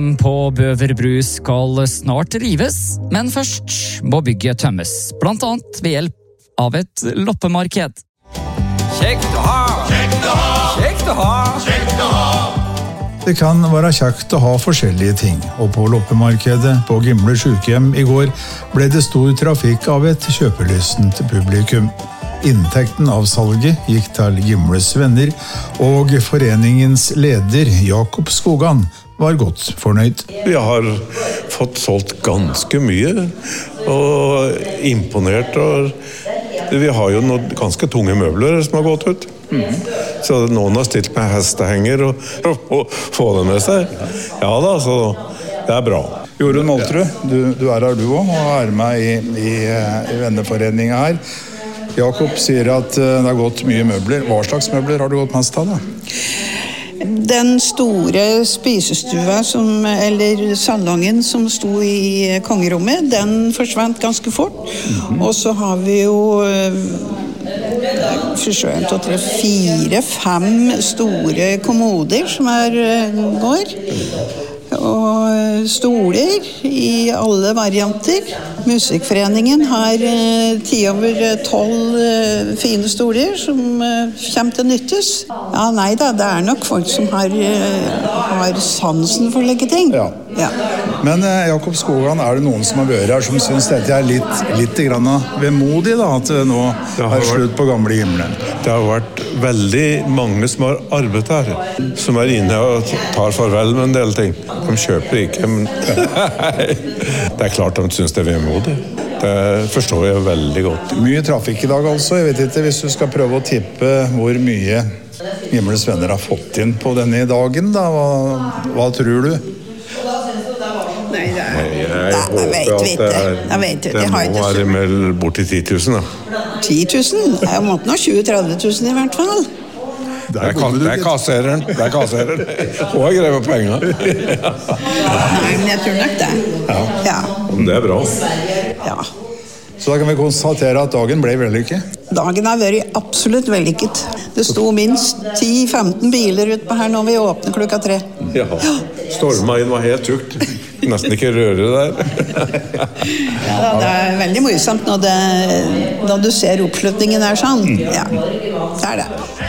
På Bøverbru skal snart rives, men først må bygget tømmes, blant annet ved hjelp av et loppemarked. Kjekt å ha! Kjekt å ha! Kjekt å ha! Kjekt å ha! Det kan være kjekt å ha forskjellige ting, og på loppemarkedet på Gimle sykehjem i går ble det stor trafikk av et kjøpelystent publikum. Inntekten av salget gikk til Gimles venner, og foreningens leder Jakob Skogan var godt fornøyd. Vi har fått solgt ganske mye, og imponert. Og vi har jo noen ganske tunge møbler som har gått ut. Så noen har stilt med hestehenger og få det med seg. Ja da, så det er bra. Jorunn Moltrud, du er her du også, og er med i venneforeningen her. Jakob sier at det har gått mye møbler. Hva slags møbler har du gått mest av da? Den store spisestua, eller salongen som sto i kongerommet, den forsvant ganske fort. Og så har vi jo 4-5 store kommoder som går. Og stoler i alle varianter. Musikkforeningen har 10/12 fine stoler som kommer til nyttes. Ja, nei da, det er nok folk som har sansen for å legge ting. Ja. Men Jakob Skogan, er det noen som har vært her som synes dette er litt grann vemodig da, at det nå er slutt på gamle Gimle? Det har vært veldig mange som har arbeidet her, som er inne og tar farvel med en del ting. De kjøper ikke, men det er klart de synes det er vemodig. Det forstår jeg veldig godt. Mye trafikk i dag altså. Jeg vet ikke, hvis du skal prøve å tippe hvor mye Gimles venner har fått inn på denne dagen, da, hva tror du? Nei, Jeg vet ikke. Det må være med bort til 10 000 da. 10 000? Jeg måtte nå 20-30 000 i hvert fall. Det er kassereren. Og jeg grever penger. Nei, men jeg tror nok det. Ja. Det er bra. Ja. Så da kan vi konstatere at dagen ble vellykket? Dagen har vært absolutt vellykket. Det sto minst 10-15 biler ute på her når vi åpner 3:00. Ja. Stormveien var helt tukt. Nesten ikke røre der. Ja, det er veldig morsomt når du ser oppslutningen her sånn. Ja, det er det.